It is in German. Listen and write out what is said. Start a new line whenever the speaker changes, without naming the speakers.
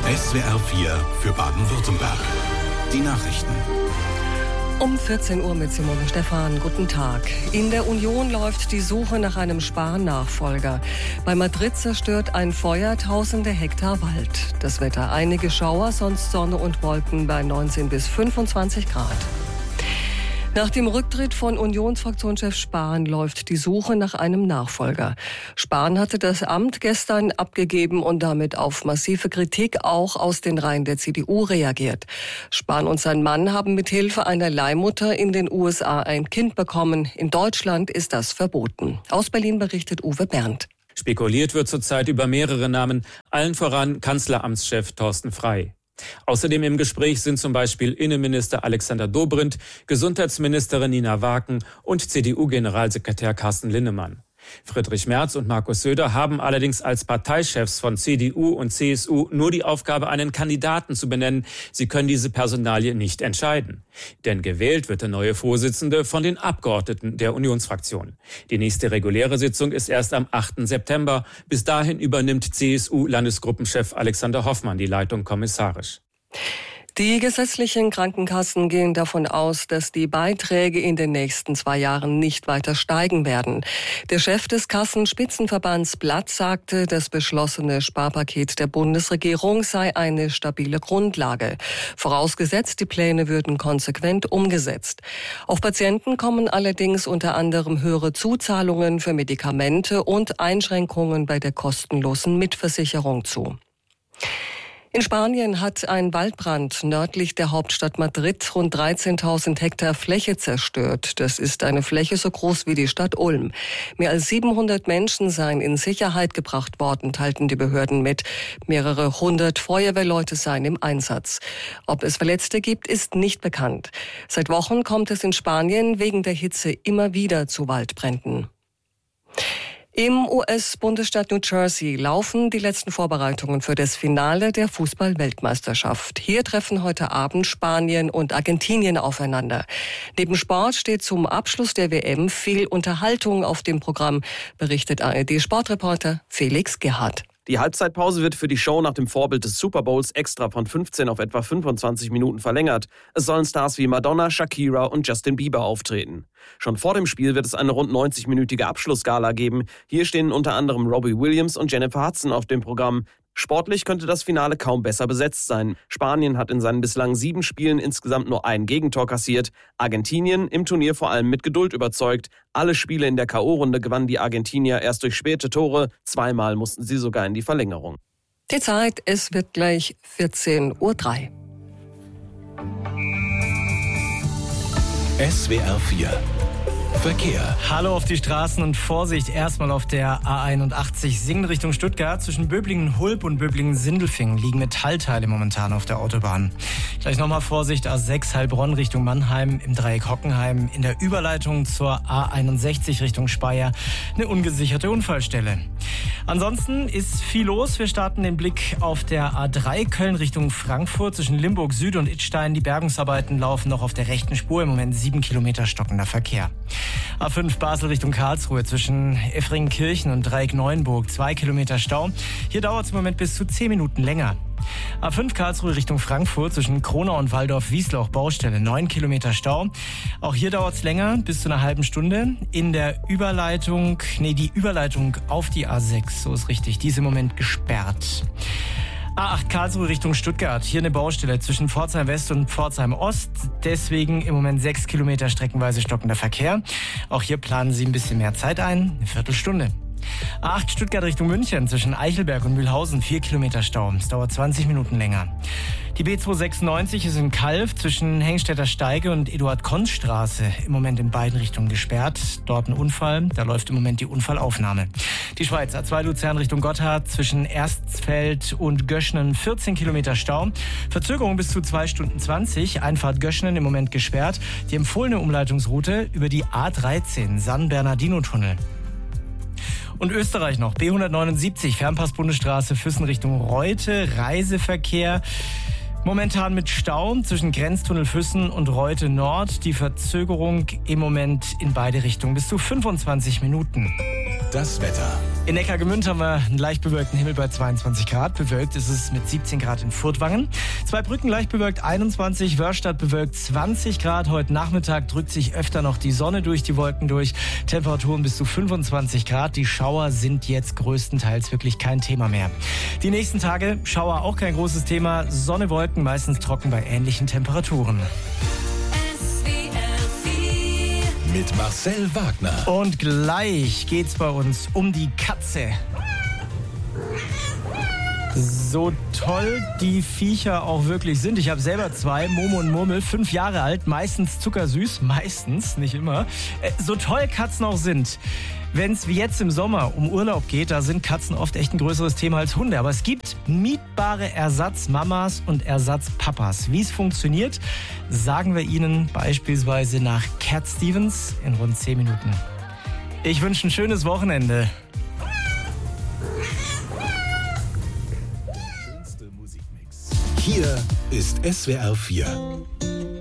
SWR 4 für Baden-Württemberg. Die Nachrichten.
Um 14 Uhr mit Simone Stephan. Guten Tag. In der Union läuft die Suche nach einem Spahn-Nachfolger. Bei Madrid zerstört ein Feuer tausende Hektar Wald. Das Wetter einige Schauer, sonst Sonne und Wolken bei 19 bis 25 Grad. Nach dem Rücktritt von Unionsfraktionschef Spahn läuft die Suche nach einem Nachfolger. Spahn hatte das Amt gestern abgegeben und damit auf massive Kritik auch aus den Reihen der CDU reagiert. Spahn und sein Mann haben mit Hilfe einer Leihmutter in den USA ein Kind bekommen. In Deutschland ist das verboten. Aus Berlin berichtet Uwe Berndt.
Spekuliert wird zurzeit über mehrere Namen, allen voran Kanzleramtschef Thorsten Frey. Außerdem im Gespräch sind zum Beispiel Innenminister Alexander Dobrindt, Gesundheitsministerin Nina Waken und CDU-Generalsekretär Carsten Linnemann. Friedrich Merz und Markus Söder haben allerdings als Parteichefs von CDU und CSU nur die Aufgabe, einen Kandidaten zu benennen. Sie können diese Personalie nicht entscheiden. Denn gewählt wird der neue Vorsitzende von den Abgeordneten der Unionsfraktion. Die nächste reguläre Sitzung ist erst am 8. September. Bis dahin übernimmt CSU-Landesgruppenchef Alexander Hoffmann die Leitung kommissarisch.
Die gesetzlichen Krankenkassen gehen davon aus, dass die Beiträge in den nächsten 2 Jahren nicht weiter steigen werden. Der Chef des Kassenspitzenverbands Blatt sagte, das beschlossene Sparpaket der Bundesregierung sei eine stabile Grundlage. Vorausgesetzt, die Pläne würden konsequent umgesetzt. Auf Patienten kommen allerdings unter anderem höhere Zuzahlungen für Medikamente und Einschränkungen bei der kostenlosen Mitversicherung zu. In Spanien hat ein Waldbrand nördlich der Hauptstadt Madrid rund 13.000 Hektar Fläche zerstört. Das ist eine Fläche so groß wie die Stadt Ulm. Mehr als 700 Menschen seien in Sicherheit gebracht worden, teilten die Behörden mit. Mehrere hundert Feuerwehrleute seien im Einsatz. Ob es Verletzte gibt, ist nicht bekannt. Seit Wochen kommt es in Spanien wegen der Hitze immer wieder zu Waldbränden. Im US-Bundesstaat New Jersey laufen die letzten Vorbereitungen für das Finale der Fußball-Weltmeisterschaft. Hier treffen heute Abend Spanien und Argentinien aufeinander. Neben Sport steht zum Abschluss der WM viel Unterhaltung auf dem Programm, berichtet ARD-Sportreporter Felix Gerhardt.
Die Halbzeitpause wird für die Show nach dem Vorbild des Super Bowls extra von 15 auf etwa 25 Minuten verlängert. Es sollen Stars wie Madonna, Shakira und Justin Bieber auftreten. Schon vor dem Spiel wird es eine rund 90-minütige Abschlussgala geben. Hier stehen unter anderem Robbie Williams und Jennifer Hudson auf dem Programm. Sportlich könnte das Finale kaum besser besetzt sein. Spanien hat in seinen bislang 7 Spielen insgesamt nur ein Gegentor kassiert. Argentinien im Turnier vor allem mit Geduld überzeugt. Alle Spiele in der K.O.-Runde gewannen die Argentinier erst durch späte Tore. 2-mal mussten sie sogar in die Verlängerung.
Die Zeit, es wird gleich 14:03 Uhr.
SWR 4 Verkehr.
Hallo auf die Straßen und Vorsicht erstmal auf der A81 Singen Richtung Stuttgart. Zwischen Böblingen-Hulb und Böblingen-Sindelfingen liegen Metallteile momentan auf der Autobahn. Gleich nochmal Vorsicht A6 Heilbronn Richtung Mannheim im Dreieck Hockenheim. In der Überleitung zur A61 Richtung Speyer eine ungesicherte Unfallstelle. Ansonsten ist viel los. Wir starten den Blick auf der A3 Köln Richtung Frankfurt. Zwischen Limburg Süd und Idstein. Die Bergungsarbeiten laufen noch auf der rechten Spur. Im Moment 7 Kilometer stockender Verkehr. A5 Basel Richtung Karlsruhe zwischen Effringenkirchen und Dreieck Neuenburg 2 Kilometer Stau. Hier dauert es im Moment bis zu 10 Minuten länger. A5 Karlsruhe Richtung Frankfurt zwischen Kronau und Waldorf-Wiesloch Baustelle 9 Kilometer Stau. Auch hier dauert es länger, bis zu einer halben Stunde. In der Überleitung, die Überleitung auf die A6, so ist richtig, die ist im Moment gesperrt. A8 Karlsruhe Richtung Stuttgart. Hier eine Baustelle zwischen Pforzheim West und Pforzheim Ost. Deswegen im Moment 6 Kilometer streckenweise stockender Verkehr. Auch hier planen Sie ein bisschen mehr Zeit ein. Eine Viertelstunde. A8 Stuttgart Richtung München zwischen Eichelberg und Mühlhausen 4 Kilometer Stau. Es dauert 20 Minuten länger. Die B296 ist in Calw zwischen Hengstädter Steige und Eduard-Konz-Straße im Moment in beiden Richtungen gesperrt. Dort ein Unfall, da läuft im Moment die Unfallaufnahme. Die Schweiz A2 Luzern Richtung Gotthard zwischen Erstfeld und Göschnen 14 Kilometer Stau. Verzögerung bis zu 2 Stunden 20. Einfahrt Göschnen im Moment gesperrt. Die empfohlene Umleitungsroute über die A13 San-Bernardino-Tunnel. Und Österreich noch, B179, Fernpass-Bundesstraße Füssen Richtung Reute, Reiseverkehr. Momentan mit Stau zwischen Grenztunnel Füssen und Reute Nord. Die Verzögerung im Moment in beide Richtungen bis zu 25 Minuten.
Das Wetter.
In Neckargemünd haben wir einen leicht bewölkten Himmel bei 22 Grad. Bewölkt ist es mit 17 Grad in Furtwangen. Zweibrücken leicht bewölkt 21, Wörstadt bewölkt 20 Grad. Heute Nachmittag drückt sich öfter noch die Sonne durch die Wolken durch. Temperaturen bis zu 25 Grad. Die Schauer sind jetzt größtenteils wirklich kein Thema mehr. Die nächsten Tage Schauer auch kein großes Thema. Sonne, Wolken, meistens trocken bei ähnlichen Temperaturen.
Mit Marcel Wagner.
Und gleich geht's bei uns um die Katze. So toll die Viecher auch wirklich sind. Ich habe selber 2, Momo und Murmel, 5 Jahre alt, meistens zuckersüß, meistens, nicht immer. So toll Katzen auch sind. Wenn es wie jetzt im Sommer um Urlaub geht, da sind Katzen oft echt ein größeres Thema als Hunde. Aber es gibt mietbare Ersatzmamas und Ersatzpapas. Wie es funktioniert, sagen wir Ihnen beispielsweise nach Cat Stevens in rund 10 Minuten. Ich wünsche ein schönes Wochenende.
Hier ist SWR 4.